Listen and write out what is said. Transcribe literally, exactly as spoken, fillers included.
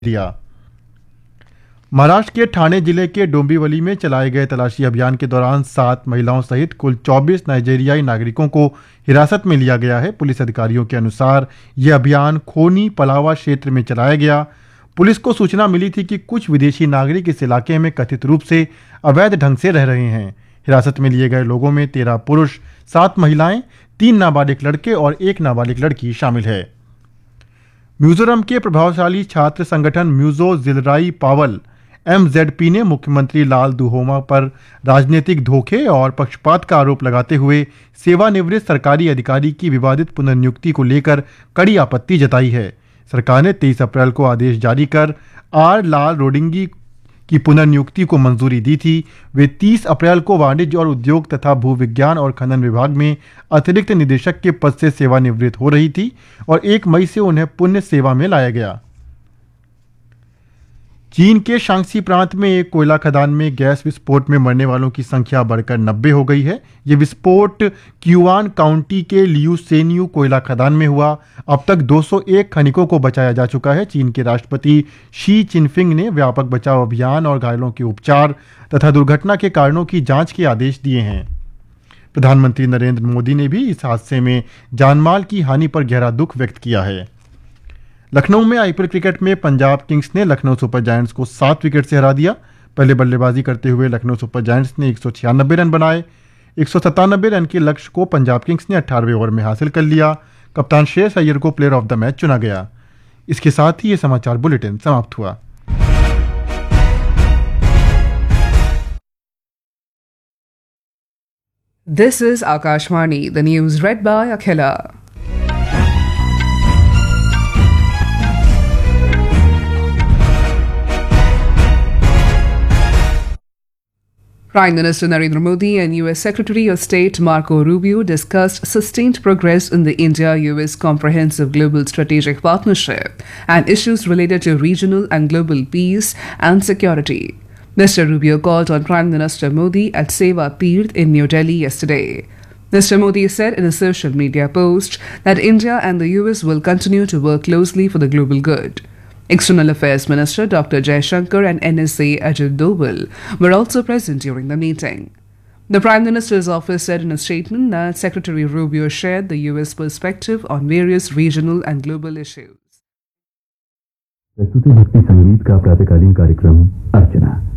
दिया। महाराष्ट्र के ठाणे जिले के डोंबिवली में चलाए गए तलाशी अभियान के दौरान सात महिलाओं सहित कुल चौबीस नाइजीरियाई नागरिकों को हिरासत में लिया गया है। पुलिस अधिकारियों के अनुसार यह अभियान खोनी पलावा क्षेत्र में चलाया गया। पुलिस को सूचना मिली थी कि कुछ विदेशी नागरिक इस इलाके में कथित रूप से अवैध ढंग से रह रहे हैं। हिरासत में लिए गए लोगों में तेरह पुरुष, सात महिलाएं, तीन नाबालिग लड़के और एक नाबालिग लड़की शामिल है। मिजोरम के प्रभावशाली छात्र संगठन म्यूजो जिलराई पावल एम जेड पी ने मुख्यमंत्री लाल दुहोमा पर राजनीतिक धोखे और पक्षपात का आरोप लगाते हुए सेवानिवृत्त सरकारी अधिकारी की विवादित पुनर्नियुक्ति को लेकर कड़ी आपत्ति जताई है। सरकार ने तेईस अप्रैल को आदेश जारी कर आर लाल रोडिंगी की पुनर्नियुक्ति को मंजूरी दी थी। वे तीस अप्रैल को वाणिज्य और उद्योग तथा भूविज्ञान और खनन विभाग में अतिरिक्त निदेशक के पद से सेवानिवृत्त हो रही थी और एक मई से उन्हें पुण्य सेवा में लाया गया। चीन के शांक्सी प्रांत में एक कोयला खदान में गैस विस्फोट में मरने वालों की संख्या बढ़कर नब्बे हो गई है। यह विस्फोट क्यूआन काउंटी के लियूसेन्यू कोयला खदान में हुआ। अब तक दो सौ एक खनिकों को बचाया जा चुका है। चीन के राष्ट्रपति शी चिनफिंग ने व्यापक बचाव अभियान और घायलों के उपचार तथा दुर्घटना के कारणों की जांच के आदेश दिए हैं। प्रधानमंत्री नरेंद्र मोदी ने भी इस हादसे में जानमाल की हानि पर गहरा दुख व्यक्त किया है। लखनऊ में आईपीएल क्रिकेट में पंजाब किंग्स ने लखनऊ सुपर जायंट्स को सात विकेट से हरा दिया। पहले बल्लेबाजी करते हुए लखनऊ सुपर जायंट्स ने एक सौ छियानबे रन बनाए। एक सौ सत्तानबे रन के लक्ष्य को पंजाब किंग्स ने अठारहवें ओवर में हासिल कर लिया। कप्तान श्रेयस अय्यर को प्लेयर ऑफ द मैच चुना गया। इसके साथ ही ये समाचार बुलेटिन समाप्त हुआ। This is Akashvani, the news read by Akhila. Prime Minister Narendra Modi and U S Secretary of State Marco Rubio discussed sustained progress in the India-U S Comprehensive Global Strategic Partnership and issues related to regional and global peace and security. Mister Rubio called on Prime Minister Modi at Seva Tirth in New Delhi yesterday. Mister Modi said in a social media post that India and the U S will continue to work closely for the global good. External Affairs Minister Doctor Jaishankar and N S A Ajit Doval were also present during the meeting. The Prime Minister's office said in a statement that Secretary Rubio shared the U S perspective on various regional and global issues. प्रस्तुति भक्ति संगीत का प्रातःकालीन कार्यक्रम अर्चना।